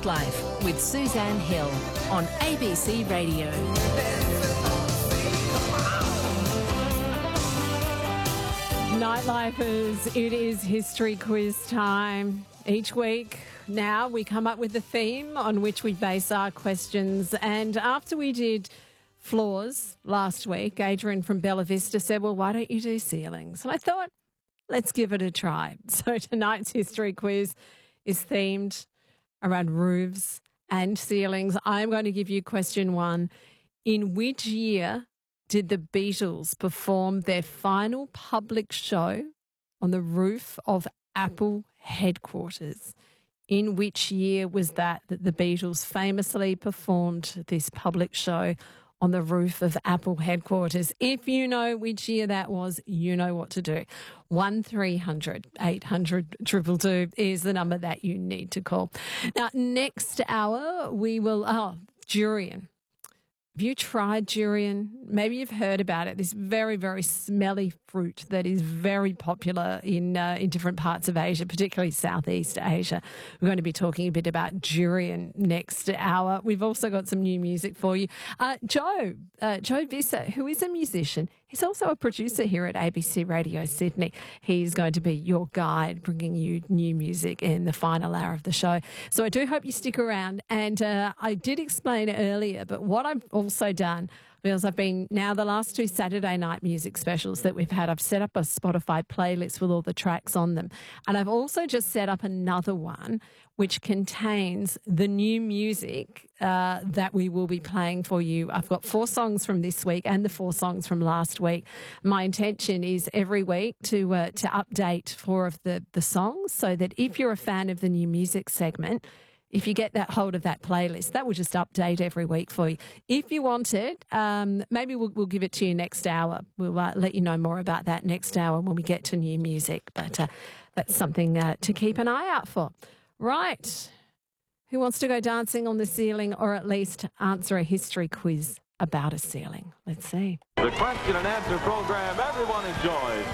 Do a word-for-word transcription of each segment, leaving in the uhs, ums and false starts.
Nightlife with Suzanne Hill on A B C Radio. Nightlifers, it is history quiz time. Each week now we come up with a theme on which we base our questions, and after we did floors last week, Adrian from Bella Vista said, well, why don't you do ceilings? And I thought, let's give it a try. So tonight's history quiz is themed around roofs and ceilings. I'm going to give you question one. In which year did the Beatles perform their final public show on the roof of Apple headquarters? In which year was that that the Beatles famously performed this public show on the roof of Apple headquarters? If you know which year that was, you know what to do. one three hundred eight hundred two two two is the number that you need to call. Now, next hour, we will, oh, durian. Have you tried durian? Maybe you've heard about it. This very, very smelly fruit that is very popular in uh, in different parts of Asia, particularly Southeast Asia. We're going to be talking a bit about durian next hour. We've also got some new music for you. Uh, Joe, uh, Joe Visser, who is a musician, he's also a producer here at A B C Radio Sydney. He's going to be your guide, bringing you new music in the final hour of the show. So I do hope you stick around. And uh, I did explain earlier, but what I've also done, because I've been now the last two Saturday night music specials that we've had, I've set up a Spotify playlist with all the tracks on them. And I've also just set up another one which contains the new music uh, that we will be playing for you. I've got four songs from this week and the four songs from last week. My intention is every week to uh, to update four of the, the songs, so that if you're a fan of the new music segment, if you get that hold of that playlist, that will just update every week for you. If you want it, um, maybe we'll, we'll give it to you next hour. We'll uh, let you know more about that next hour when we get to new music. But uh, that's something uh, to keep an eye out for. Right. Who wants to go dancing on the ceiling, or at least answer a history quiz about a ceiling? Let's see. The question and answer program everyone enjoys.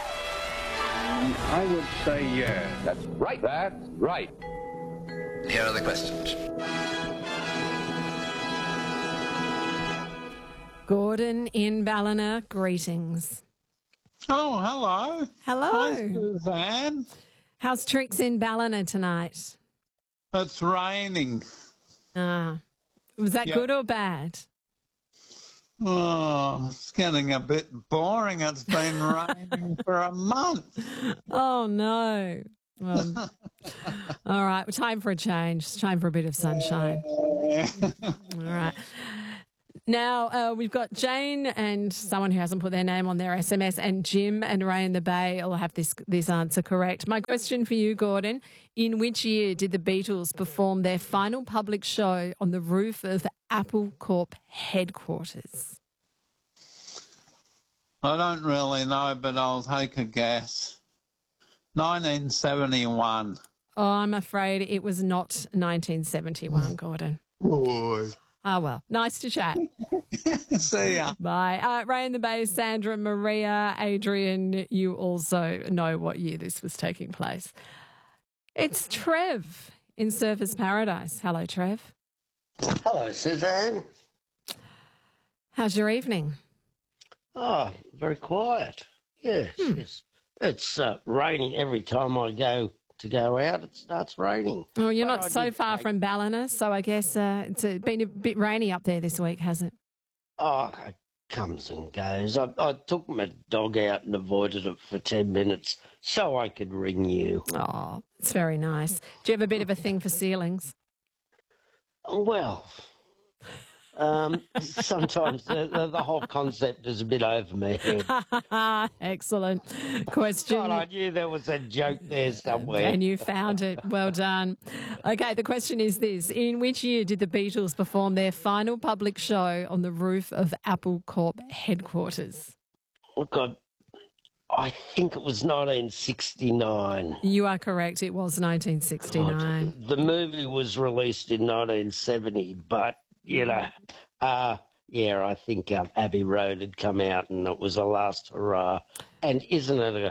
I would say yeah. That's right. That's right. Here are the questions. Gordon in Ballina, greetings. Oh, hello. Hello. Hi, Suzanne. How's Tricks in Ballina tonight? It's raining. Ah, was that Yep. good or bad? Oh, it's getting a bit boring. It's been raining for a month. Oh, no. Well, all right, well, time for a change. It's time for a bit of sunshine. All right. Now, uh, we've got Jane and someone who hasn't put their name on their S M S, and Jim and Ray in the Bay will have this this answer correct. My question for you, Gordon, in which year did the Beatles perform their final public show on the roof of Apple Corp headquarters? I don't really know, but I'll take a guess. nineteen seventy-one. Oh, I'm afraid it was not nineteen seventy-one, Gordon. Boy. Oh, well, nice to chat. See ya. Bye. Uh, Ray in the Bay, Sandra, Maria, Adrian, you also know what year this was taking place. It's Trev in Surfers Paradise. Hello, Trev. Hello, Suzanne. How's your evening? Oh, very quiet. Yes, Hmm. yes. It's uh, raining every time I go to go out. It starts raining. Oh, you're But not I so did far take- from Ballina, so I guess uh, it's uh been a bit rainy up there this week, hasn't it? Oh, it comes and goes. I, I took my dog out and avoided it for ten minutes so I could ring you. Oh, it's very nice. Do you have a bit of a thing for ceilings? Well, um, sometimes the, the, the whole concept is a bit over my head. Excellent question. God, I knew there was a joke there somewhere. And you found it. Well done. Okay, the question is this. In which year did the Beatles perform their final public show on the roof of Apple Corp headquarters? Look, I, I think it was nineteen sixty-nine. You are correct. It was nineteen sixty-nine. The movie was released in nineteen seventy, but, you know, uh, yeah, I think um, Abbey Road had come out and it was a last hurrah. And isn't it a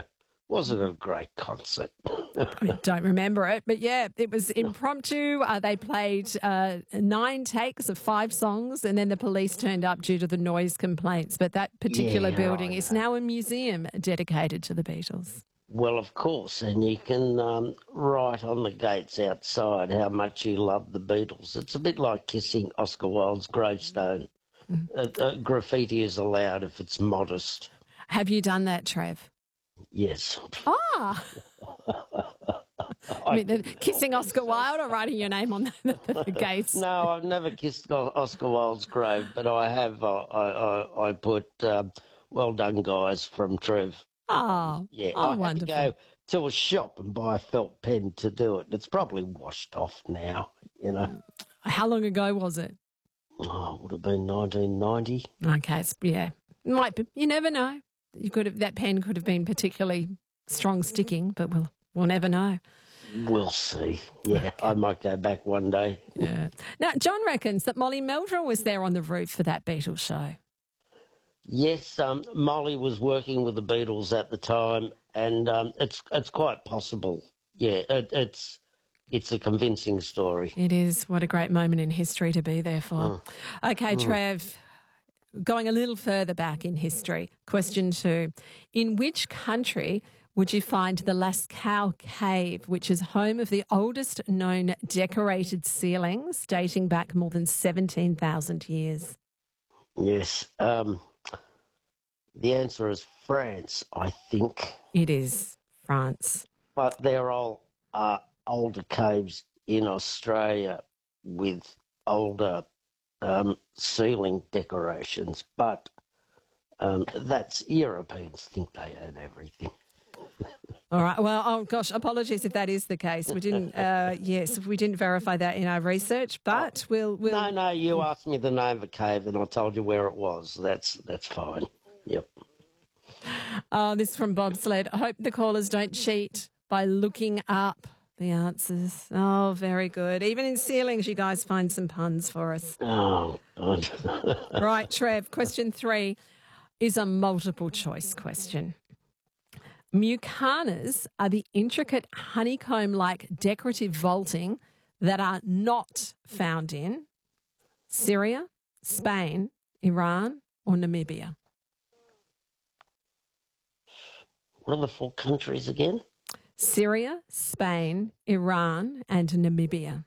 Was it a great concert? I don't remember it, but yeah, it was impromptu. Uh, they played uh, nine takes of five songs, and then the police turned up due to the noise complaints. But that particular Yeah, building I is know. now a museum dedicated to the Beatles. Well, of course, and you can um, write on the gates outside how much you love the Beatles. It's a bit like kissing Oscar Wilde's gravestone. Uh, uh, graffiti is allowed if it's modest. Have you done that, Trev? Yes. Ah, I mean, the- kissing Oscar Wilde or writing your name on the, the gates? No, I've never kissed O- Oscar Wilde's grave, but I have. Uh, I, I I put um, "Well done, guys" from Trev. Oh, Yeah, oh I had wonderful. to go to a shop and buy a felt pen to do it. It's probably washed off now. You know, How long ago was it? oh, it would have been nineteen ninety. Okay, it's, yeah, might be. You never know. You could have that pen could have been particularly strong sticking, but we'll we'll never know. We'll see. Yeah, I might go back one day. Yeah. Now, John reckons that Molly Meldrew was there on the roof for that Beatles show. Yes, um, Molly was working with the Beatles at the time, and um, it's it's quite possible. Yeah, it, it's it's a convincing story. It is. What a great moment in history to be there for. Okay, Trev, going a little further back in history, question two. In which country would you find the Lascaux Cave, which is home of the oldest known decorated ceilings dating back more than seventeen thousand years? Yes. Um, the answer is France, I think. It is France. But there are uh, older caves in Australia with older um, ceiling decorations, but um, that's Europeans think they own everything. All right. Well, oh gosh, apologies if that is the case. We didn't. Uh, yes, we didn't verify that in our research, but we'll. we'll No, no, you asked me the name of a cave and I told you where it was. That's that's fine. Yep. Oh, this is from Bobsled. I hope the callers don't cheat by looking up the answers. Oh, very good. Even in ceilings, you guys find some puns for us. Oh, God. Right, Trev. Question three is a multiple choice question. Mucanas are the intricate honeycomb-like decorative vaulting that are not found in Syria, Spain, Iran, or Namibia. What are the four countries again? Syria, Spain, Iran, and Namibia.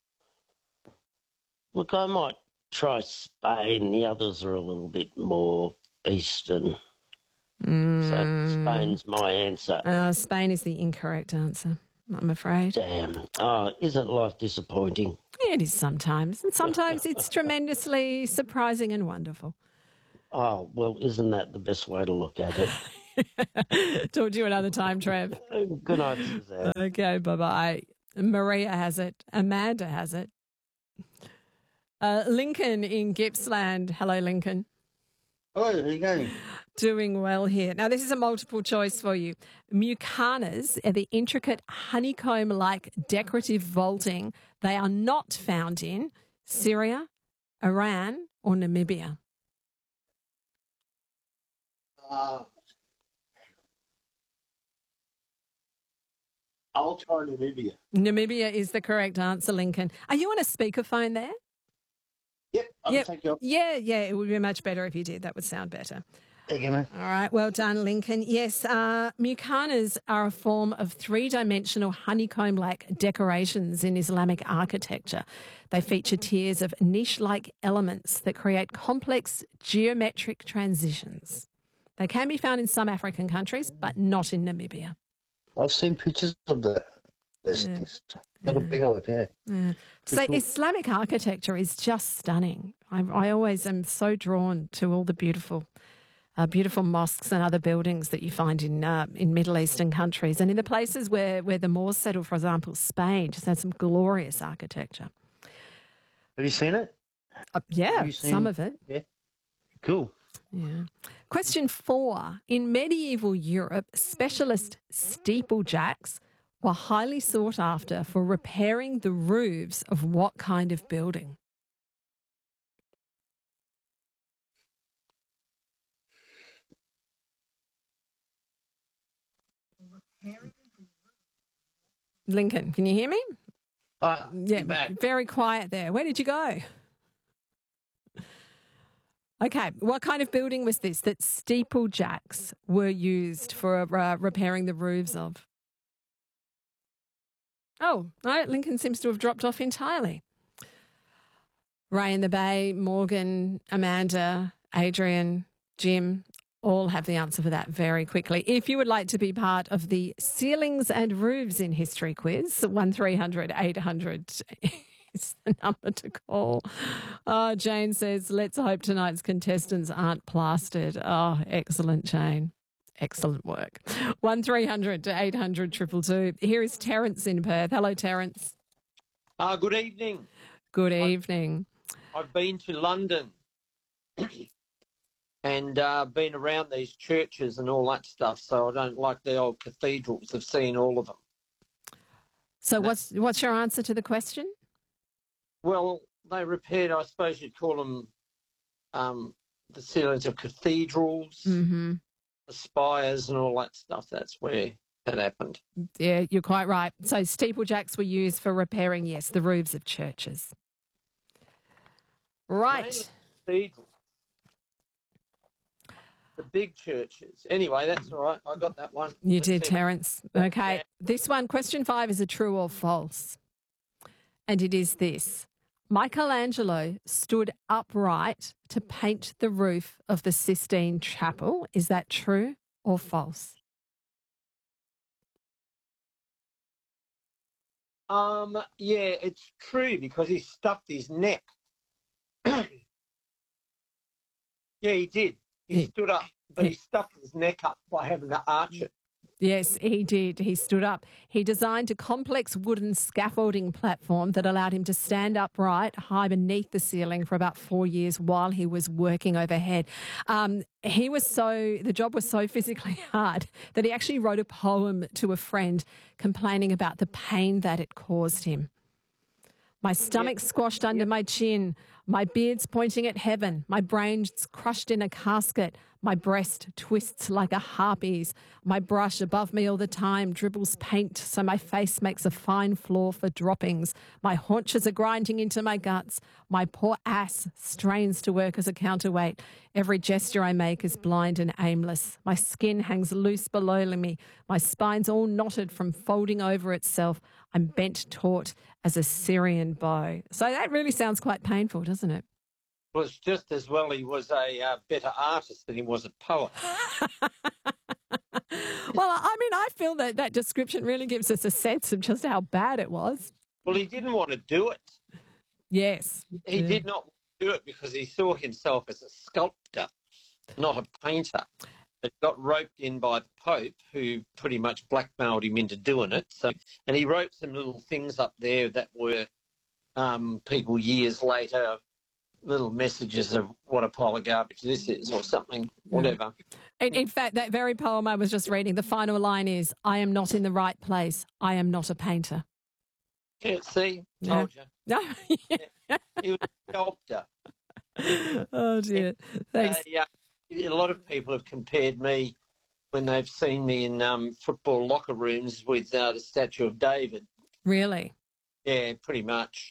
Look, I might try Spain. The others are a little bit more eastern. Mm. So Spain's my answer. Uh, Spain is the incorrect answer, I'm afraid. Damn. Oh, isn't life disappointing? It is sometimes, and sometimes it's tremendously surprising and wonderful. Oh, well, isn't that the best way to look at it? Talk to you another time, Trev. Good night, Suzanne. Okay, bye-bye. Maria has it. Amanda has it. Uh, Lincoln in Gippsland. Hello, Lincoln. Hello, how you going? Doing well here. Now, this is a multiple choice for you. Mucanas are the intricate honeycomb-like decorative vaulting. They are not found in Syria, Iran, or Namibia. Uh, I'll try Namibia. Namibia is the correct answer, Lincoln. Are you on a speakerphone there? Yep, I'll Yep. take you up. Yeah, yeah, it would be much better if you did. That would sound better. Thank you, man. All right, well done, Lincoln. Yes, uh, mucanas are a form of three-dimensional honeycomb-like decorations in Islamic architecture. They feature tiers of niche-like elements that create complex geometric transitions. They can be found in some African countries, but not in Namibia. I've seen pictures of that. This, Yeah. this got a big old, yeah. Yeah. So Islamic architecture is just stunning. I, I always am so drawn to all the beautiful, uh, beautiful mosques and other buildings that you find in uh, in Middle Eastern countries, and in the places where where the Moors settled. For example, Spain just had some glorious architecture. Have you seen it? Uh, yeah, you seen- some of it. Yeah. Cool. Yeah. Question four. In medieval Europe, specialist steeplejacks were highly sought after for repairing the roofs of what kind of building? Lincoln, can you hear me? Ah, Yeah, back. very quiet there. Where did you go? Okay, what kind of building was this that steeplejacks were used for uh, repairing the roofs of? Oh, no, Lincoln seems to have dropped off entirely. Ray in the Bay, Morgan, Amanda, Adrian, Jim, all have the answer for that very quickly. If you would like to be part of the Ceilings and Roofs in History quiz, one three hundred eight hundred is the number to call. Oh, Jane says, let's hope tonight's contestants aren't plastered. Oh, excellent, Jane. Excellent work. one three hundred to eight hundred two two two. Here is Terence in Perth. Hello, Terence. Uh, good evening. Good evening. I've been to London and uh, been around these churches and all that stuff, so I don't like the old cathedrals. I've seen all of them. So what's what's your answer to the question? Well, they repaired, I suppose you'd call them um, the ceilings of cathedrals, Mm-hmm. the spires and all that stuff. That's where that happened. Yeah, you're quite right. So steeplejacks were used for repairing, yes, the roofs of churches. Right. Cathedrals. The big churches. Anyway, that's all right. I got that one. You Let's did, see. Terence. Okay. This one, question five, is a true or false. And it is this. Michelangelo stood upright to paint the roof of the Sistine Chapel. Is that true or false? Um, yeah, it's true because he stuffed his neck. Yeah, he did. He Yeah. stood up, but he stuffed his neck up by having to arch it. Yes, he did. He stood up. He designed a complex wooden scaffolding platform that allowed him to stand upright high beneath the ceiling for about four years while he was working overhead. Um, he was so, the job was so physically hard that he actually wrote a poem to a friend complaining about the pain that it caused him. My stomach squashed under my chin, my beard's pointing at heaven, my brain's crushed in a casket, my breast twists like a harpy's, my brush above me all the time dribbles paint so my face makes a fine floor for droppings, my haunches are grinding into my guts, my poor ass strains to work as a counterweight, every gesture I make is blind and aimless, my skin hangs loose below me, my spine's all knotted from folding over itself, I'm bent taut as a Syrian bow. So that really sounds quite painful, doesn't it? Well, it's just as well he was a uh, better artist than he was a poet. Well, I mean, I feel that that description really gives us a sense of just how bad it was. Well, he didn't want to do it. Yes. He Yeah. did not do it because he saw himself as a sculptor, not a painter. It got roped in by the Pope, who pretty much blackmailed him into doing it. So, and he wrote some little things up there that were um, people years later, little messages of what a pile of garbage this is or something, whatever. In, in fact, that very poem I was just reading, the final line is, I am not in the right place. I am not a painter. Yeah, see, Yeah. told you. No. He was a sculptor. Oh, dear. Thanks. Uh, yeah, a lot of people have compared me when they've seen me in um, football locker rooms with uh, the statue of David. Really? Yeah, pretty much.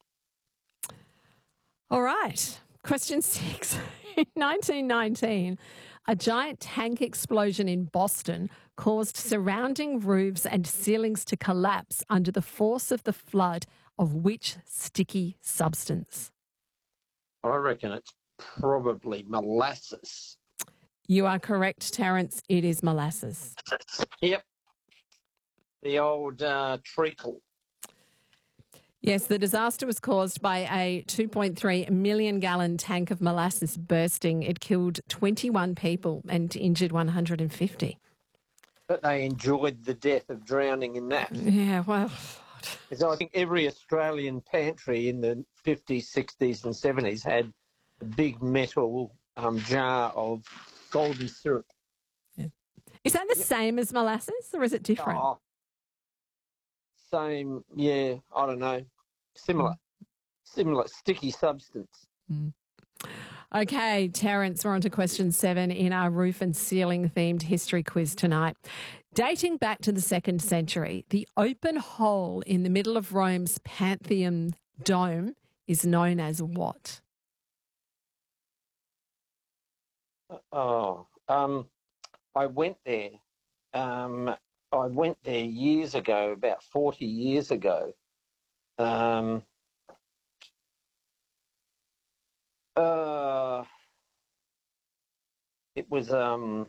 All right. Question six. In nineteen nineteen, a giant tank explosion in Boston caused surrounding roofs and ceilings to collapse under the force of the flood of which sticky substance? I reckon it's probably molasses. You are correct, Terence. It is molasses. Yep. The old uh, treacle. Yes, the disaster was caused by a two point three million gallon tank of molasses bursting. It killed twenty-one people and injured one hundred fifty. But they enjoyed the death of drowning in that. Yeah, well... Because I think every Australian pantry in the fifties, sixties and seventies had a big metal um, jar of golden syrup. Yeah. Is that the same as molasses or is it different? Oh, same, yeah, I don't know. Similar. Similar, sticky substance. Mm. Okay, Terence, we're on to question seven in our roof and ceiling themed history quiz tonight. Dating back to the second century, the open hole in the middle of Rome's Pantheon dome is known as what? Oh, um, I went there. Um, I went there years ago, about forty years ago. Um, uh, it was um,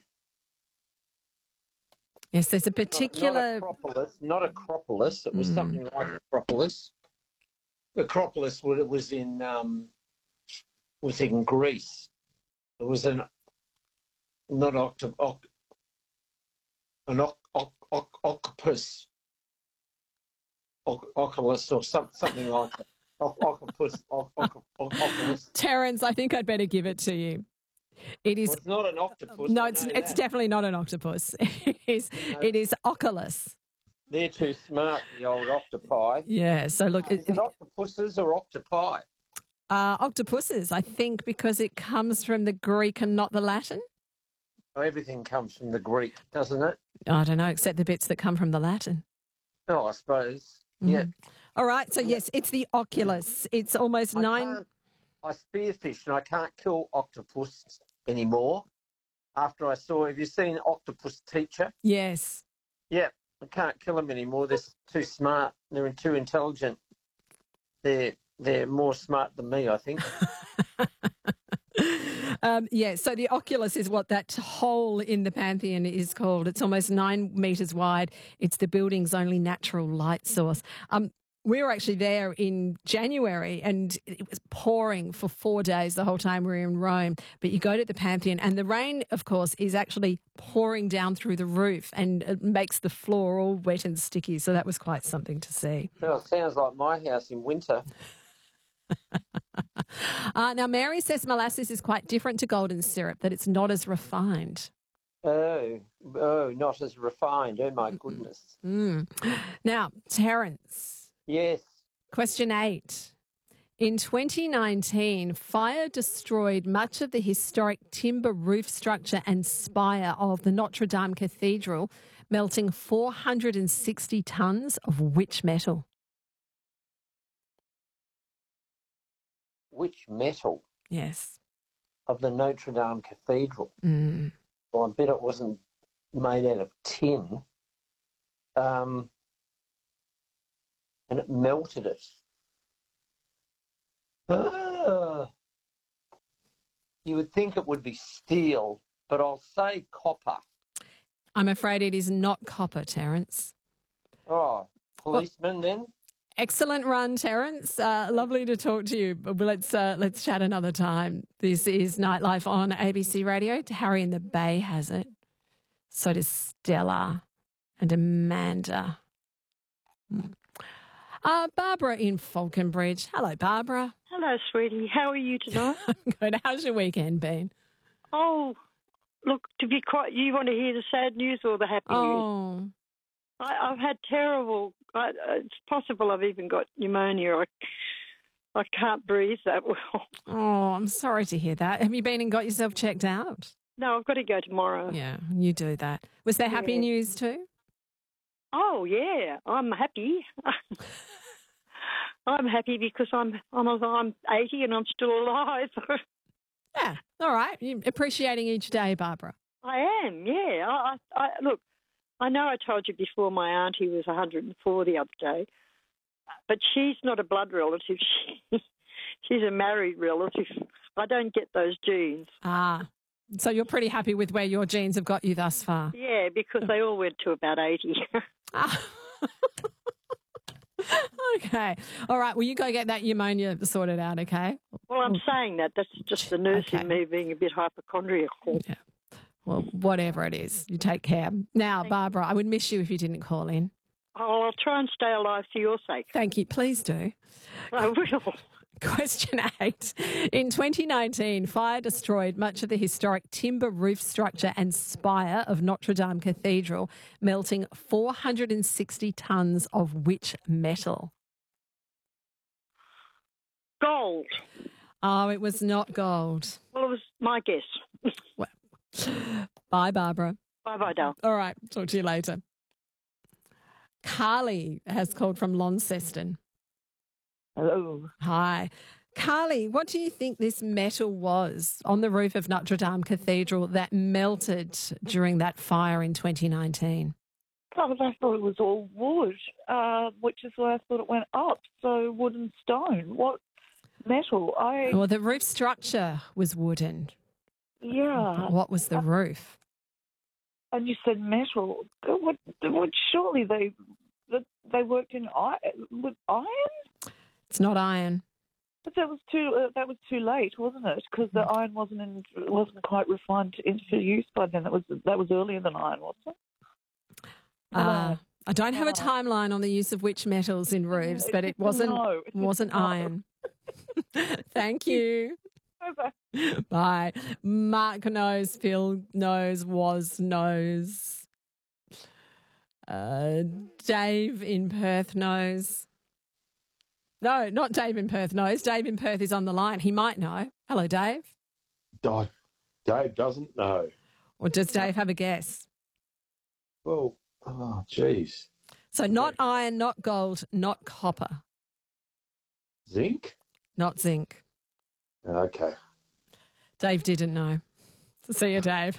Yes, there's a not, particular. not Acropolis, not Acropolis. It was Mm. something like Acropolis. Acropolis, well, it was in um, was in Greece. It was an not octo, oc, an oc, oc, oc, octopus, oc, oculus or some, something like that. Oc, octopus, oc, oc, oc, oculus. Terence, I think I'd better give it to you. It is. Well, it's not an octopus. No, I it's know it's that. definitely not an octopus. It is, it is Oculus. They're too smart, the old octopi. Yeah, so look, Is it, it octopuses or octopi? uh, octopuses, I think, because it comes from the Greek and not the Latin. Oh, everything comes from the Greek, doesn't it? I don't know, except the bits that come from the Latin. Oh, I suppose. Mm. Yeah. All right, so yes, it's the Oculus. It's almost I nine. can't- I spearfish and I can't kill octopus anymore. After I saw, have you seen Octopus Teacher? Yes. Yeah, I can't kill them anymore. They're too smart. They're too intelligent. They're they're more smart than me, I think. Um, yeah, so the Oculus is what that hole in the Pantheon is called. It's almost nine metres wide. It's the building's only natural light source. Um, we were actually there in January and it was pouring for four days the whole time we were in Rome. But you go to the Pantheon and the rain, of course, is actually pouring down through the roof and it makes the floor all wet and sticky. So that was quite something to see. Well, it sounds like my house in winter. Uh, now, Mary says molasses is quite different to golden syrup, that it's not as refined. Oh, oh, not as refined. Oh, my goodness. Mm. Now, Terence. Yes. Question eight. In twenty nineteen, fire destroyed much of the historic timber roof structure and spire of the Notre Dame Cathedral, melting four hundred sixty tonnes of which metal? Which metal Yes. of the Notre Dame Cathedral? Mm. Well, I bet it wasn't made out of tin. Um, and it melted it. Ah. You would think it would be steel, but I'll say copper. I'm afraid it is not copper, Terence. Oh, policeman then? Excellent run, Terence. Uh, lovely to talk to you. But let's uh, let's chat another time. This is Nightlife on A B C Radio. Harry in the Bay has it. So does Stella and Amanda. Uh, Barbara in Falconbridge. Hello, Barbara. Hello, sweetie. How are you tonight? Good. How's your weekend been? Oh, look, to be quite, you want to hear the sad news or the happy news? Oh, I, I've had terrible, I, it's possible I've even got pneumonia. I, I can't breathe that well. oh, I'm sorry to hear that. Have you been and got yourself checked out? No, I've got to go tomorrow. Yeah, you do that. Was there happy Yeah. news too? Oh, yeah, I'm happy. I'm happy because I'm I'm I'm eighty and I'm still alive. Yeah, all right. You're appreciating each day, Barbara. I am, yeah. I, I, I look. I know I told you before my auntie was one hundred and four the other day, but she's not a blood relative. She, she's a married relative. I don't get those genes. Ah, so you're pretty happy with where your genes have got you thus far? Yeah, because they all went to about eighty. Ah. Okay. All right. Well, you go get that pneumonia sorted out, okay? Well, I'm saying that. That's just the nurse Okay. in me being a bit hypochondriacal. Yeah. Well, whatever it is, you take care. Now, Barbara, I would miss you if you didn't call in. Oh, I'll try and stay alive for your sake. Thank you. Please do. I will. Question eight. In twenty nineteen, fire destroyed much of the historic timber roof structure and spire of Notre Dame Cathedral, melting four hundred sixty tonnes of which metal? Gold. Oh, it was not gold. Well, it was my guess. Bye, Barbara. Bye-bye, Dale. All right. Talk to you later. Carly has called from Launceston. Hello. Hi. Carly, what do you think this metal was on the roof of Notre Dame Cathedral that melted during that fire in twenty nineteen? Because I thought it was all wood, uh, which is why I thought it went up. So wood and stone. What metal? I Well, the roof structure was wooden. yeah. What was the roof? And you said metal. What? What? Surely they they worked in iron with iron. It's not iron. But that was too uh, that was too late, wasn't it? Because the iron wasn't in, wasn't quite refined into use by then. That was that was earlier than iron, wasn't it? Uh, I don't have a timeline on the use of which metals in roofs, but it wasn't No. wasn't iron. Thank you. Bye-bye. Bye. Mark knows, Phil knows, was knows. Uh, Dave in Perth knows. No, not Dave in Perth knows. Dave in Perth is on the line. He might know. Hello, Dave. Oh, Dave doesn't know. Or does Dave have a guess? Well, oh, geez. So not iron, not gold, not copper, Zinc? not zinc. Okay. Dave didn't know. See you, Dave.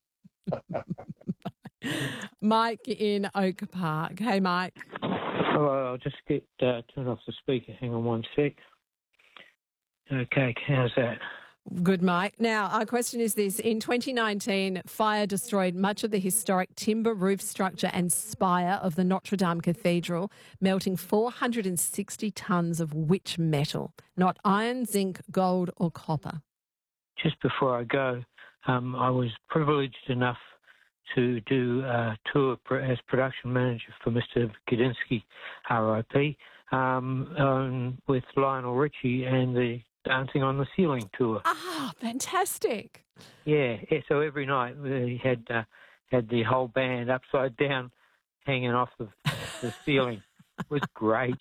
Mike in Oak Park. Hey, Mike. Hello, I'll just get uh, turn off the speaker. Hang on one sec. Okay, how's that? Good, Mike. Now, our question is this. In twenty nineteen, fire destroyed much of the historic timber roof structure and spire of the Notre Dame Cathedral, melting four hundred sixty tonnes of which metal? Not iron, zinc, gold or copper. Just before I go, um, I was privileged enough to do a tour as production manager for Mister Gudinski, R I P, um, um, with Lionel Richie and the Dancing on the Ceiling tour. Ah, fantastic. Yeah, yeah, so every night we had uh, had the whole band upside down hanging off the, the ceiling. It was great.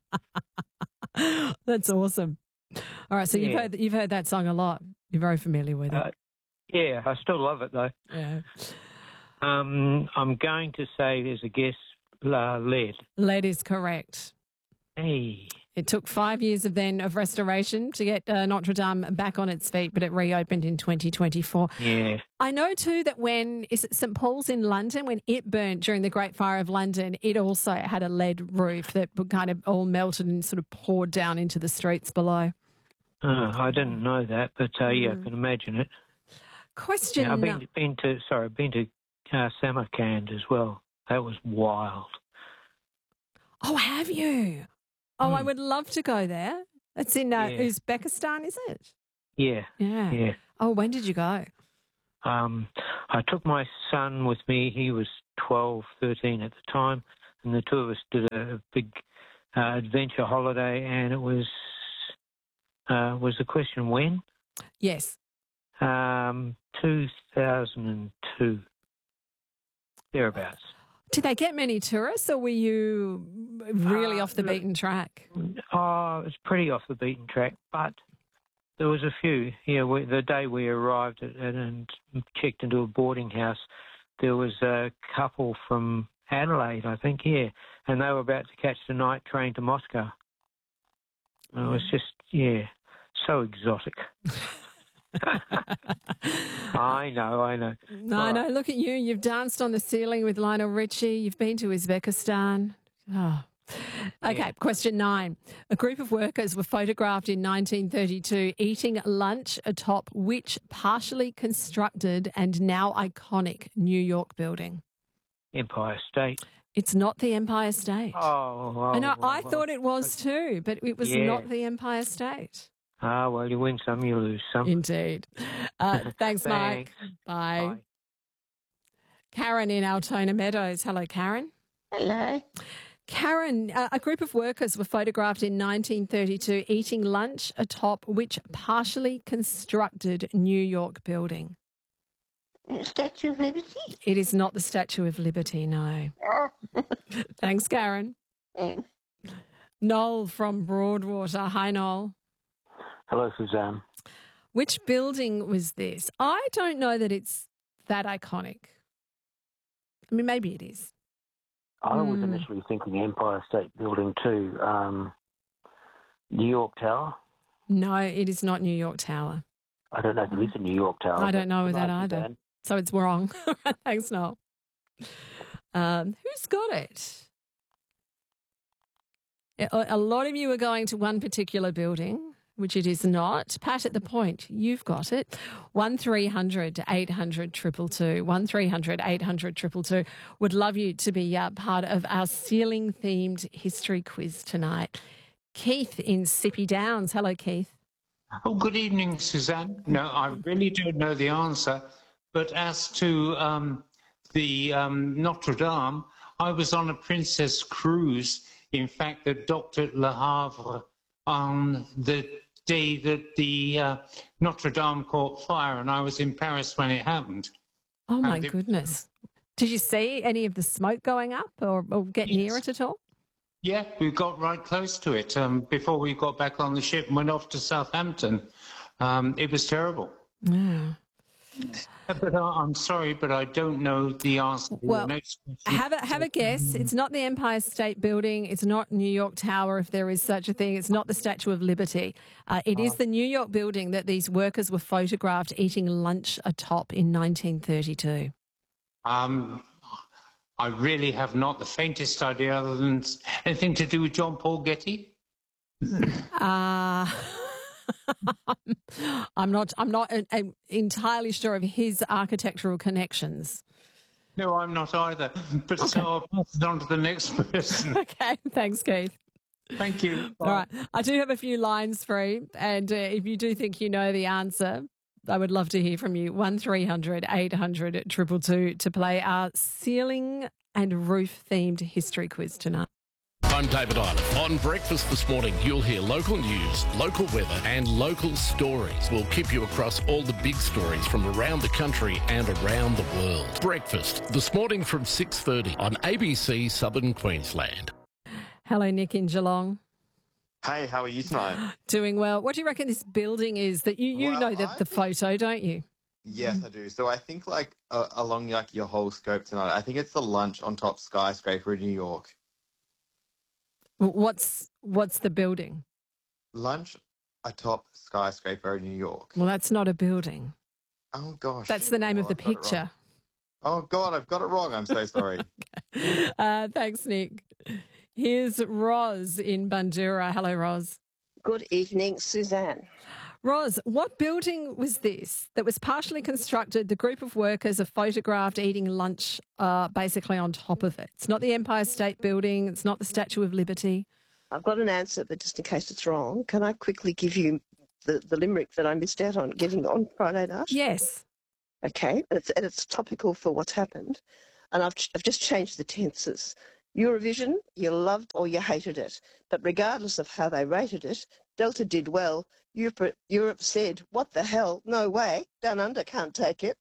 That's awesome. All right, so you've Yeah. heard you've heard that song a lot. You're very familiar with it. Uh, yeah, I still love it though. Yeah. Um, I'm going to say there's a guess, uh, lead. Lead is correct. Hey. It took five years of then of restoration to get uh, Notre Dame back on its feet, but it reopened in twenty twenty-four. Yeah. I know too that when is it Saint Paul's in London, when it burnt during the Great Fire of London, it also had a lead roof that kind of all melted and sort of poured down into the streets below. Uh, I didn't know that, but uh, yeah, I can imagine it. Question. Yeah, I've been, been to sorry, I've been to uh, Samarkand as well. That was wild. Oh, have you? Oh, I would love to go there. It's in uh, Yeah. Uzbekistan, is it? Yeah. Yeah. Yeah. Oh, when did you go? Um, I took my son with me. He was twelve, thirteen at the time, and the two of us did a big uh, adventure holiday, and it was uh, was the question when? Yes. Um, two thousand two, thereabouts. Did they get many tourists, or were you really Uh, off the look- beaten track? Oh, it was pretty off the beaten track, but there was a few. Yeah, we, the day we arrived at, at, and checked into a boarding house, there was a couple from Adelaide, I think, yeah, and they were about to catch the night train to Moscow. And it was just, yeah, so exotic. I know, I know. No, Well, no, look at you. You've danced on the ceiling with Lionel Richie. You've been to Uzbekistan. Oh. Okay, Yeah. question nine. A group of workers were photographed in nineteen thirty-two eating lunch atop which partially constructed and now iconic New York building? Empire State. It's not the Empire State. Oh, well, I know, well, I well. thought it was too, but it was Yeah. not the Empire State. Ah, well, you win some, you lose some. Indeed. Uh, thanks, Mike. Thanks. Bye. Bye. Karen in Altona Meadows. Hello, Karen. Hello. Karen, uh, a group of workers were photographed in nineteen thirty-two eating lunch atop which partially constructed New York building? Statue of Liberty? It is not the Statue of Liberty, no. Oh. Thanks, Karen. Mm. Noel from Broadwater. Hi, Noel. Hello, Suzanne. Which building was this? I don't know that it's that iconic. I mean, maybe it is. I was Mm. initially thinking Empire State Building too. Um, New York Tower. No, it is not New York Tower. I don't know if there is a New York Tower. I don't know but that good night, either. Suzanne. So it's wrong. Thanks, Noel. Um, who's got it? A a lot of you are going to one particular building, which it is not. Pat at the Point, you've got it. one three hundred eight hundred two two two. one three hundred eight hundred two two two. Would love you to be uh, part of our ceiling-themed history quiz tonight. Keith in Sippy Downs. Hello, Keith. Oh, good evening, Suzanne. No, I really don't know the answer, but as to um, the um, Notre Dame, I was on a Princess cruise, in fact, that docked at Le Havre on the day that the uh, Notre Dame caught fire, and I was in Paris when it happened. Oh, my And it- goodness. Did you see any of the smoke going up or, or get near it at all? Yeah, we got right close to it um, before we got back on the ship and went off to Southampton. Um, it was terrible. Yeah. But uh, I'm sorry, but I don't know the answer to Well, the next question. Have a, have a guess. It's not the Empire State Building. It's not New York Tower, if there is such a thing. It's not the Statue of Liberty. Uh, it is the New York building that these workers were photographed eating lunch atop in nineteen thirty-two. Um, I really have not the faintest idea other than anything to do with John Paul Getty. Uh, I'm not. I'm not uh, uh, entirely sure of his architectural connections. No, I'm not either. But so I'll pass it on to the next person. Okay, thanks, Keith. Thank you. All right, I do have a few lines free, and uh, if you do think you know the answer, I would love to hear from you. one three hundred eight hundred two two two to play our ceiling and roof themed history quiz tonight. I'm David Island. On Breakfast this morning, you'll hear local news, local weather, and local stories. We'll keep you across all the big stories from around the country and around the world. Breakfast this morning from six thirty on A B C Southern Queensland. Hello, Nick in Geelong. Hey, how are you tonight? Doing well. What do you reckon this building is? That you you Well, know the, I the photo, don't you? Yes, I do. So I think like uh, along like your whole scope tonight, I think it's the lunch on top skyscraper in New York. What's what's the building? Lunch atop skyscraper in New York. Well, that's not a building. Oh gosh. That's the name Oh, of the I've got it wrong. picture. Oh God, I've got it wrong. I'm so sorry. Uh, thanks, Nick. Here's Roz in Bandura. Hello, Roz. Good evening, Suzanne. Roz, what building was this that was partially constructed? The group of workers are photographed eating lunch uh, basically on top of it. It's not the Empire State Building. It's not the Statue of Liberty. I've got an answer, but just in case it's wrong, can I quickly give you the, the limerick that I missed out on getting on Friday night? Yes. Okay, and it's, and it's topical for what's happened. And I've, I've just changed the tenses. Eurovision, you loved or you hated it. But regardless of how they rated it, Delta did well. Europe, Europe said, what the hell? No way. Down under can't take it.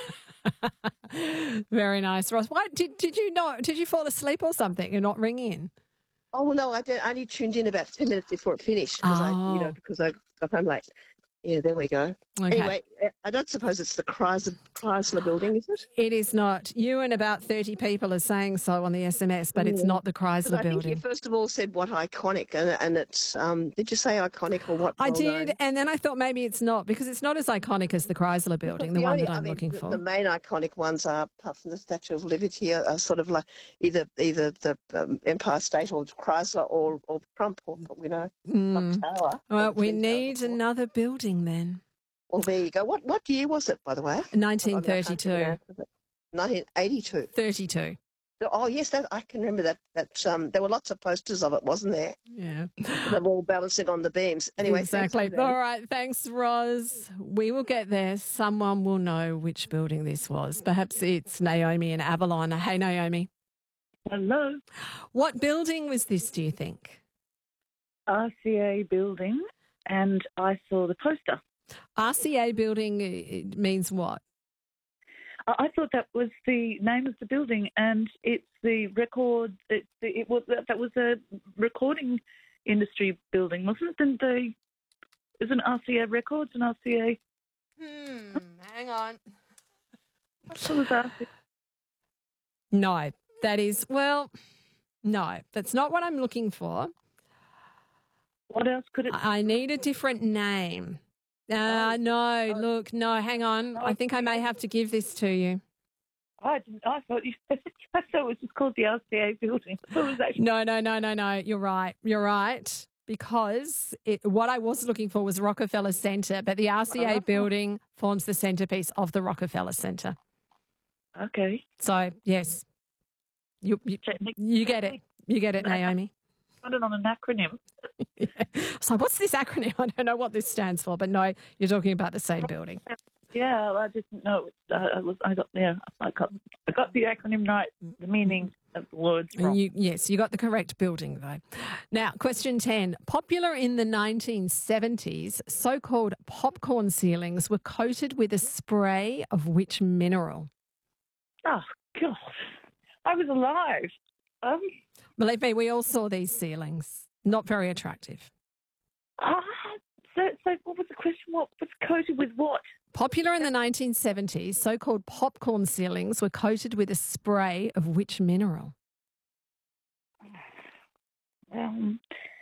Very nice, Roz. Why did did you not? Did you fall asleep or something and not ring in? Oh, well, no, I, did, I only tuned in about ten minutes before it finished because I, you know, Oh. because I got home late. Yeah, there we go. Okay. Anyway, I don't suppose it's the Chrysler, Chrysler building, is it? It is not. You and about thirty people are saying so on the S M S, but it's Yeah. not the 'Cause Chrysler I think you Building. first of all said what iconic, and, and it's, um, did you say iconic or what? I well did, known? and then I thought maybe it's not because it's not as iconic as the Chrysler Building, the, one only- that I'm I mean, looking the, for. The main iconic ones are, apart from the Statue of Liberty, are, are sort of like either either the um, Empire State or Chrysler or, or Trump, or, you know, Mm. Trump Tower. Well, we need another building then. Well, there you go. What what year was it, by the way? nineteen thirty-two. nineteen eighty-two. thirty-two. Oh yes, that I can remember that. That um, there were lots of posters of it, wasn't there? Yeah. Them all balancing on the beams. Anyway, thanks, Exactly. Suzanne. All right. Thanks, Roz. We will get there. Someone will know which building this was. Perhaps it's Naomi in Avalon. Hey, Naomi. Hello. What building was this, do you think? R C A building, and I saw the poster. R C A building it means what? I I thought that was the name of the building, and it's the record. It's the, it was that was a recording industry building, wasn't it? And the isn't R C A Records and R C A? Hmm. Hang on. What was R C A? No, that is, well, no, that's not what I'm looking for. What else could it? I need a different name. Uh, no, look, no, hang on. I think I may have to give this to you. I didn't. I thought you. I thought it was just called the R C A building. It was actually... No, no, no, no, no. You're right. You're right. Because it, what I was looking for was Rockefeller Centre, but the R C A building forms the centrepiece of the Rockefeller Centre. Okay. So yes, you you, you get it. You get it, Naomi. Got it on an acronym. Yeah. So what's this acronym? I don't know what this stands for, but no, you're talking about the same building. Yeah, I didn't know. Uh, I was. I got. Yeah, I got. I got the acronym right. The meaning of the words wrong. You, yes, you got the correct building though. Now, question ten. Popular in the nineteen seventies, so-called popcorn ceilings were coated with a spray of which mineral? Oh God, I was alive. Um. Believe me, we all saw these ceilings. Not very attractive. Ah, so, so what was the question? What was coated with what? Popular in the nineteen seventies, so-called popcorn ceilings were coated with a spray of which mineral? Um,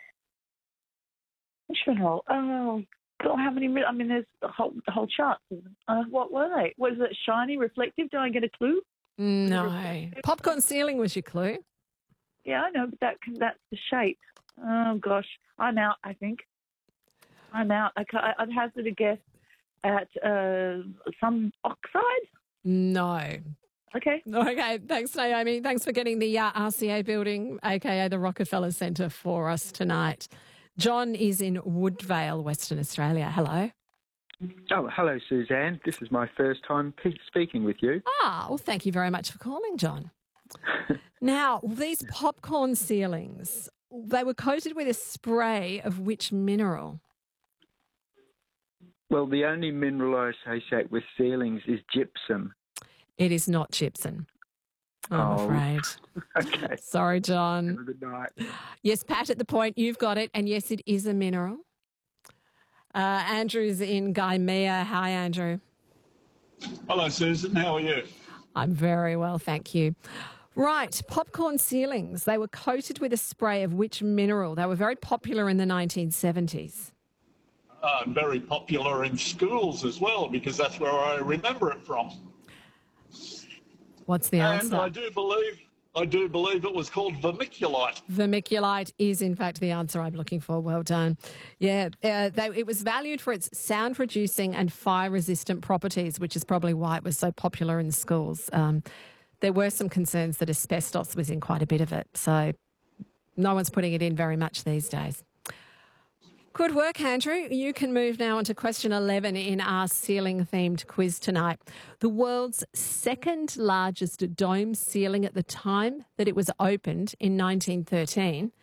which mineral? Oh, God, how many? I mean, there's the whole, the whole chart. Uh, what were they? Was it shiny, reflective? Do I get a clue? No. Popcorn ceiling was your clue. Yeah, I know, but that that's the shape. Oh, gosh. I'm out, I think. I'm out. I can't, I'd hazard a guess at uh, some oxide? No. Okay. Okay. Thanks, Naomi. Thanks for getting the uh, R C A building, a k a the Rockefeller Centre, for us tonight. John is in Woodvale, Western Australia. Hello. Oh, hello, Suzanne. This is my first time speaking with you. Ah, well, thank you very much for calling, John. Now, these popcorn ceilings, they were coated with a spray of which mineral? Well, the only mineral I associate with ceilings is gypsum. It is not gypsum, I'm Oh. afraid. Okay. Sorry, John. Have a good night. Yes, Pat, at the point, you've got it. And yes, it is a mineral. Uh, Andrew's in Gaimea. Hi, Andrew. Hello, Susan. How are you? I'm very well, thank you. Right, popcorn ceilings. They were coated with a spray of which mineral? They were very popular in the nineteen seventies. Uh, very popular in schools as well, because that's where I remember it from. What's the answer? And I do believe, I do believe it was called vermiculite. Vermiculite is, in fact, the answer I'm looking for. Well done. Yeah, uh, they, it was valued for its sound-reducing and fire-resistant properties, which is probably why it was so popular in schools. Um, there were some concerns that asbestos was in quite a bit of it, so no one's putting it in very much these days. Good work, Andrew. You can move now on to question eleven in our ceiling-themed quiz tonight. The world's second largest dome ceiling at the time that it was opened in nineteen thirteen